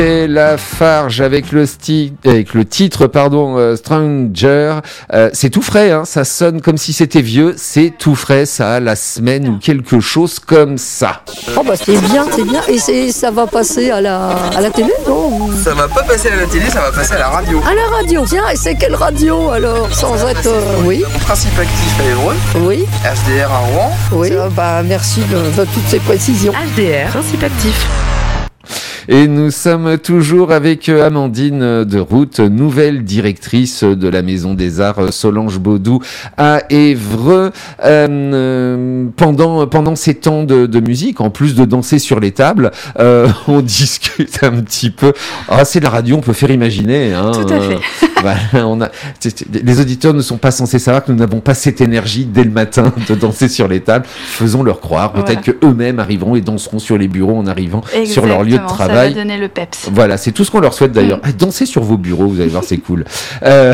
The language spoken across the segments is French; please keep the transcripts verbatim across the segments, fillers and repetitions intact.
Et la Farge avec le, sti- avec le titre pardon euh, Stranger, euh, c'est tout frais, hein, ça sonne comme si c'était vieux, c'est tout frais, ça a la semaine ou quelque chose comme ça. Oh bah c'est bien, c'est bien, et c'est, ça va passer à la, à la télé, non? Ça va pas passer à la télé, ça va passer à la radio. À la radio, tiens, et c'est quelle radio alors? Sans être... Euh, oui. Principe actif à Évreux. Oui. H D R à Rouen. Oui, euh, bah merci de, de toutes ces précisions. H D R, principe actif. Et nous sommes toujours avec Amandine de Route, nouvelle directrice de la Maison des Arts Solange Baudou à Évreux. Euh, pendant pendant ces temps de, de musique, en plus de danser sur les tables, euh, on discute un petit peu. Ah, c'est de la radio, on peut faire imaginer. Hein, Tout à fait. Euh, voilà, on a, les auditeurs ne sont pas censés savoir que nous n'avons pas cette énergie dès le matin de danser sur les tables. Faisons-leur croire. Peut-être voilà. qu'eux-mêmes arriveront et danseront sur les bureaux en arrivant Exactement, sur leur lieu de travail. Ça va donner le peps. Voilà, c'est tout ce qu'on leur souhaite d'ailleurs. Mmh. Dansez sur vos bureaux, vous allez voir, c'est cool. Euh,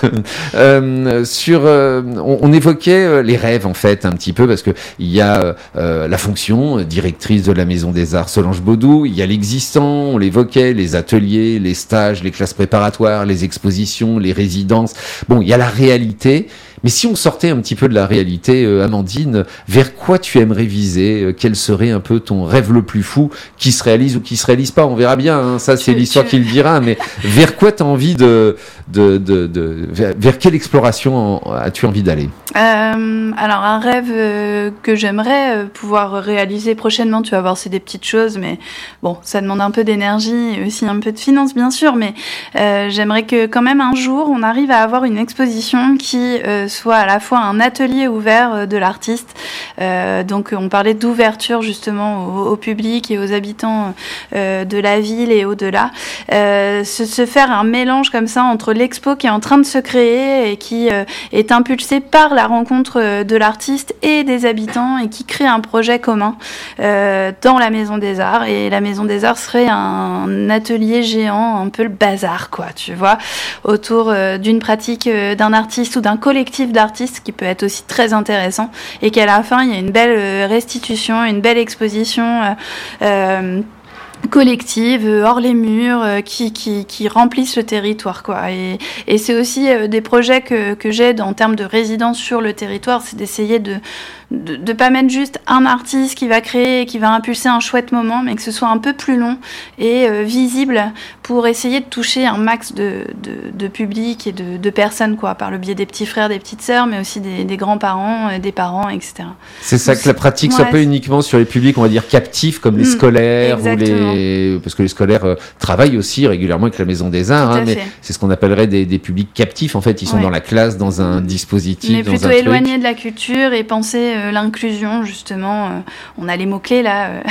euh, sur, euh, on, on évoquait les rêves en fait un petit peu parce que il y a euh, la fonction directrice de la Maison des Arts Solange Baudou, il y a l'existant, on l'évoquait, les ateliers, les stages, les classes préparatoires, les expositions, les résidences. Bon, il y a la réalité. Mais si on sortait un petit peu de la réalité, euh, Amandine, vers quoi tu aimerais viser? euh, Quel serait un peu ton rêve le plus fou qui se réalise ou qui se réalise pas? On verra bien, hein, ça c'est tu, l'histoire tu... qui le dira, mais vers quoi tu as envie de... de, de, de vers, vers quelle exploration en, as-tu envie d'aller? euh, Alors un rêve euh, que j'aimerais euh, pouvoir réaliser prochainement, tu vas voir, c'est des petites choses, mais bon, ça demande un peu d'énergie et aussi un peu de finances bien sûr, mais euh, j'aimerais que quand même un jour on arrive à avoir une exposition qui... Euh, soit à la fois un atelier ouvert de l'artiste. Euh, donc on parlait d'ouverture justement au, au public et aux habitants euh, de la ville et au-delà. Euh, se, se faire un mélange comme ça entre l'expo qui est en train de se créer et qui euh, est impulsée par la rencontre de l'artiste et des habitants et qui crée un projet commun euh, dans la Maison des Arts. Et la Maison des Arts serait un atelier géant, un peu le bazar, quoi, tu vois, autour euh, d'une pratique euh, d'un artiste ou d'un collectif d'artistes qui peut être aussi très intéressant et qu'à la fin il y a une belle restitution, une belle exposition euh, euh, collective hors les murs euh, qui qui qui remplissent le territoire quoi et et c'est aussi euh, des projets que que j'aide en termes de résidence sur le territoire, c'est d'essayer de de de pas mettre juste un artiste qui va créer et qui va impulser un chouette moment, mais que ce soit un peu plus long et euh, visible pour essayer de toucher un max de de de public et de de personnes quoi, par le biais des petits frères, des petites sœurs, mais aussi des des grands-parents, euh, des parents, et cetera. C'est ça, que la pratique ouais, soit pas uniquement sur les publics, on va dire captifs comme les mmh, scolaires exactement. ou les parce que les scolaires euh, travaillent aussi régulièrement avec la Maison des Arts, hein, mais c'est ce qu'on appellerait des des publics captifs en fait, ils sont ouais. dans la classe, dans un dispositif, mais dans plutôt un truc. éloignés de la culture et penser euh, l'inclusion justement. Euh, on a les mots clés là. Euh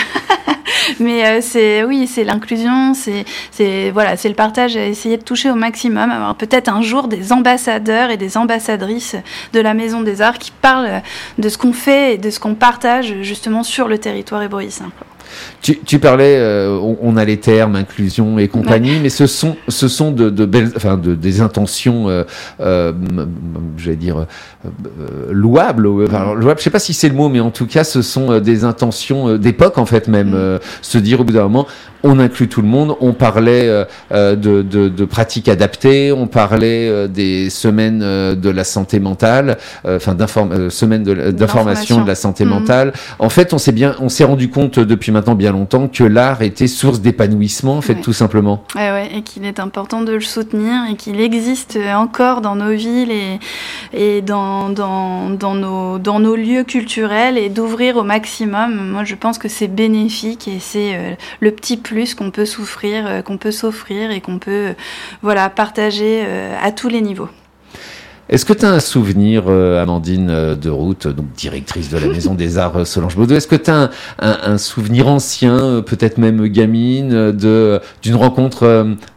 Mais euh, c'est oui, c'est l'inclusion, c'est c'est voilà, c'est le partage, essayer de toucher au maximum, avoir peut-être un jour des ambassadeurs et des ambassadrices de la Maison des Arts qui parlent de ce qu'on fait et de ce qu'on partage justement sur le territoire ébreuissin. Tu, tu parlais, euh, on, on a les termes inclusion et compagnie, ouais. mais ce sont, ce sont de, de belles, enfin, de, des intentions, euh, euh, j'allais dire euh, louables. Enfin, louables, je sais pas si c'est le mot, mais en tout cas, ce sont des intentions d'époque en fait même. Mm. Euh, se dire au bout d'un moment, on inclut tout le monde. On parlait euh, de, de, de pratiques adaptées, on parlait euh, des semaines euh, de la santé mentale, enfin euh, euh, semaines de, d'information de la santé mmh. mentale. En fait, on s'est bien, on s'est rendu compte depuis maintenant bien longtemps que l'art était source d'épanouissement, en fait, ouais. tout simplement. Ouais, ouais, et qu'il est important de le soutenir et qu'il existe encore dans nos villes et, et dans, dans, dans, nos, dans nos lieux culturels et d'ouvrir au maximum. Moi, je pense que c'est bénéfique et c'est euh, le petit plus qu'on peut souffrir, euh, qu'on peut s'offrir et qu'on peut euh, voilà, partager euh, à tous les niveaux. Est-ce que tu as un souvenir, euh, Amandine euh, de Route, donc directrice de la Maison des Arts euh, Solange Baudou, est-ce que tu as un, un, un souvenir ancien, euh, peut-être même gamine, de, d'une rencontre euh,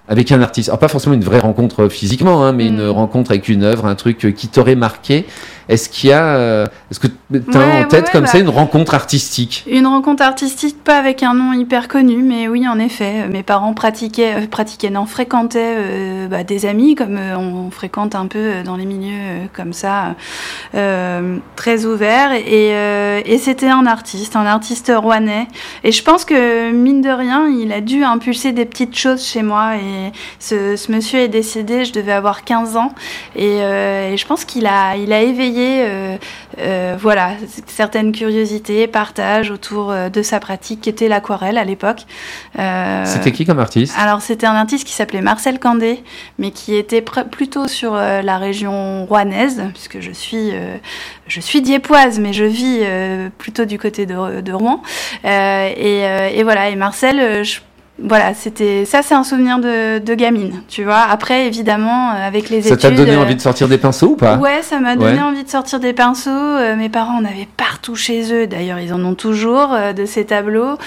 avec un artiste. Alors pas forcément une vraie rencontre physiquement, hein, mais mmh. une rencontre avec une œuvre, un truc qui t'aurait marqué. Est-ce qu'il y a, euh, est-ce que t'as ouais, en tête ouais, comme bah, ça une rencontre artistique? Une rencontre artistique, pas avec un nom hyper connu, mais oui, en effet, mes parents pratiquaient, euh, pratiquaient, non, fréquentaient euh, bah, des amis, comme euh, on fréquente un peu dans les milieux euh, comme ça, euh, très ouverts, et, euh, et c'était un artiste, un artiste rouennais, et je pense que mine de rien, il a dû impulser des petites choses chez moi, et ce, ce monsieur est décédé, je devais avoir quinze ans, et, euh, et je pense qu'il a, il a éveillé Euh, euh, voilà, certaines curiosités, partage autour euh, de sa pratique qui était l'aquarelle à l'époque. Euh, c'était qui comme artiste? Alors c'était un artiste qui s'appelait Marcel Candé, mais qui était pr- plutôt sur euh, la région rouennaise, puisque je suis, euh, je suis dieppoise, mais je vis euh, plutôt du côté de, de Rouen. Euh, et, euh, et voilà, et Marcel, euh, je Voilà, c'était ça, c'est un souvenir de, de gamine, tu vois. Après, évidemment, avec les ça études. Ça t'a donné envie de sortir des pinceaux ou pas? Ouais, ça m'a donné ouais. envie de sortir des pinceaux. Euh, mes parents en avaient partout chez eux. D'ailleurs, ils en ont toujours euh, de ces tableaux.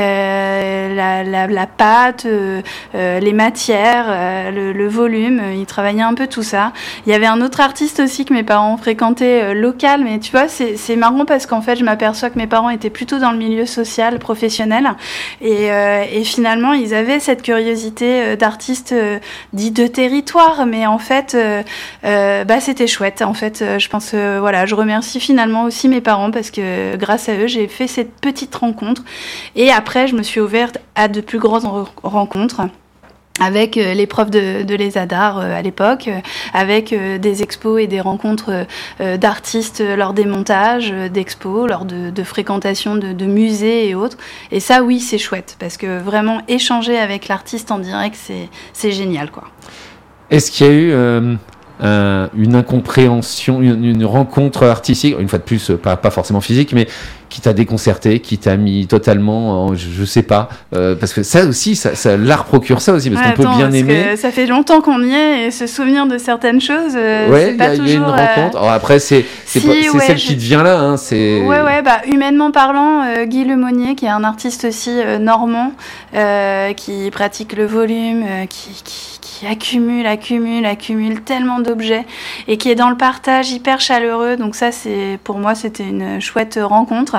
Euh, la, la, la pâte, euh, euh, les matières, euh, le, le volume. Ils travaillaient un peu tout ça. Il y avait un autre artiste aussi que mes parents fréquentaient, euh, local. Mais tu vois, c'est, c'est marrant parce qu'en fait, je m'aperçois que mes parents étaient plutôt dans le milieu social, professionnel, et, euh, et finalement. Ils avaient cette curiosité d'artistes dits de territoire, mais en fait, euh, euh, bah, c'était chouette. En fait, je pense, euh, voilà, je remercie finalement aussi mes parents parce que grâce à eux, j'ai fait cette petite rencontre. Et après, je me suis ouverte à de plus grandes rencontres. Avec euh, les profs de, de l'E S A D A R euh, à l'époque, euh, avec euh, des expos et des rencontres euh, d'artistes lors des montages euh, d'expos, lors de, de fréquentation de, de musées et autres. Et ça, oui, c'est chouette, parce que vraiment échanger avec l'artiste en direct, c'est, c'est génial, quoi. Est-ce qu'il y a eu euh, un, une incompréhension, une, une rencontre artistique, une fois de plus, pas, pas forcément physique, mais qui t'a déconcerté, qui t'a mis totalement, en, je, je sais pas, euh, parce que ça aussi, ça, ça, l'art procure ça aussi, parce ouais, qu'on attends, peut bien parce aimer. Que ça fait longtemps qu'on y est et se souvenir de certaines choses, euh, ouais, c'est pas toujours. Ouais, il y a une rencontre. Euh... Alors après, c'est c'est, si, pas, c'est ouais, celle je... qui te vient là, hein, c'est. Ouais, ouais, bah humainement parlant, euh, Guy Lemonnier, qui est un artiste aussi euh, normand, euh, qui pratique le volume, euh, qui, qui qui accumule, accumule, accumule tellement d'objets et qui est dans le partage hyper chaleureux. Donc ça, c'est pour moi, c'était une chouette rencontre.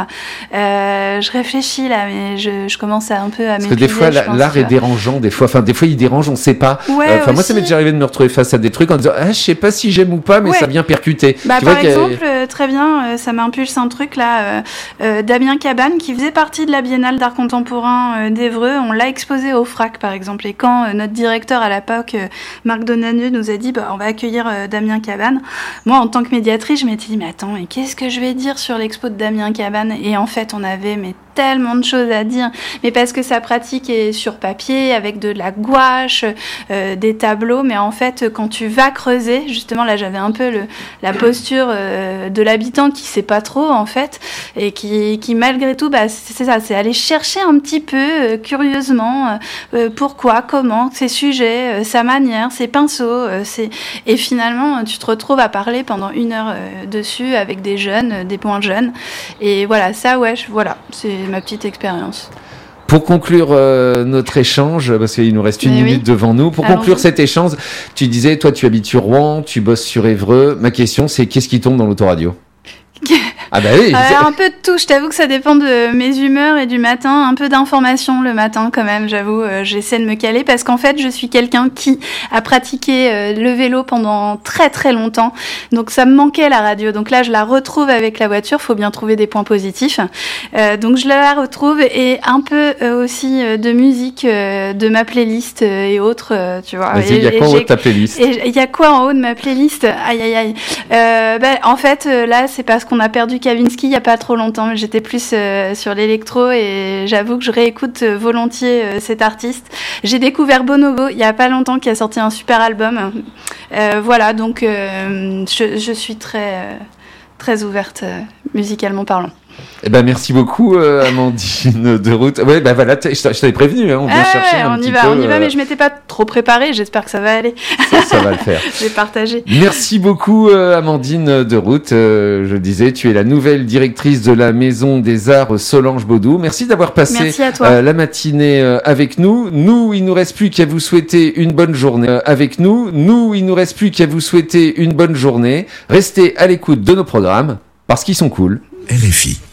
Euh, je réfléchis là, mais je, je commence à un peu à m'épuiser. Parce que des fois, la, l'art est dérangeant. Des fois, enfin, des fois, il dérange, on ne sait pas. Enfin, ouais, euh, moi, ça m'est déjà arrivé de me retrouver face à des trucs en disant, ah, je sais pas si j'aime ou pas, mais ouais. ça vient percuter. Bah, tu par vois exemple, euh, très bien, euh, ça m'impulse un truc là. Euh, euh, Damien Cabane, qui faisait partie de la Biennale d'art contemporain euh, d'Évreux, on l'a exposé au F R A C, par exemple. Et quand euh, notre directeur à l'époque, euh, Marc Donadieu, nous a dit, bah, on va accueillir euh, Damien Cabane. Moi, en tant que médiatrice, je m'étais dit, mais attends, mais qu'est-ce que je vais dire sur l'expo de Damien Cabane? Et en fait, on avait mais tellement de choses à dire, mais parce que sa pratique est sur papier, avec de la gouache, euh, des tableaux, mais en fait, quand tu vas creuser, justement, là, j'avais un peu le, la posture euh, de l'habitant qui sait pas trop, en fait, et qui, qui malgré tout, bah, c'est, c'est ça, c'est aller chercher un petit peu, euh, curieusement, euh, pourquoi, comment, ses sujets, euh, sa manière, ses pinceaux, euh, c'est... et finalement, tu te retrouves à parler pendant une heure euh, dessus, avec des jeunes, euh, des moins jeunes, et voilà, ça, ouais, je, voilà, c'est ma petite expérience. Pour conclure euh, notre échange, parce qu'il nous reste une Mais minute oui. devant nous, pour Allons-y. conclure cet échange, tu disais, toi tu habites sur Rouen, tu bosses sur Évreux. Ma question, c'est qu'est-ce qui tombe dans l'autoradio? Ah bah oui. Euh, un peu de tout. Je t'avoue que ça dépend de mes humeurs et du matin. Un peu d'information le matin quand même. J'avoue, euh, j'essaie de me caler parce qu'en fait, je suis quelqu'un qui a pratiqué euh, le vélo pendant très très longtemps. Donc ça me manquait la radio. Donc là, je la retrouve avec la voiture. Faut bien trouver des points positifs. Euh, donc je la retrouve et un peu euh, aussi euh, de musique euh, de ma playlist euh, et autres. Euh, tu vois. Vas-y, il y a quoi en haut de ta playlist? Et il y a quoi en haut de ma playlist? Aïe aïe aïe. Euh, bah, en fait, euh, là, c'est parce qu'on a perdu Kavinsky il y a pas trop longtemps, mais j'étais plus euh, sur l'électro et j'avoue que je réécoute euh, volontiers euh, cet artiste. J'ai découvert Bonobo il y a pas longtemps qui a sorti un super album. Euh, voilà, donc euh, je, je suis très euh, très ouverte euh, musicalement parlant. Eh ben merci beaucoup euh, Amandine de Route. Ouais ben voilà, je t'avais prévenu, hein, on vient ah, chercher ouais, un on petit y va, peu. On y va, euh... mais je m'étais pas trop préparée. J'espère que ça va aller. Ça, ça va le faire. Je vais partager. Merci beaucoup euh, Amandine de Route. Euh, je disais, tu es la nouvelle directrice de la Maison des Arts Solange Baudou. Merci d'avoir passé Merci à toi. Euh, la matinée euh, avec nous. Nous, il nous reste plus qu'à vous souhaiter une bonne journée euh, avec nous. Nous, il nous reste plus qu'à vous souhaiter une bonne journée. Restez à l'écoute de nos programmes parce qu'ils sont cool. R F I.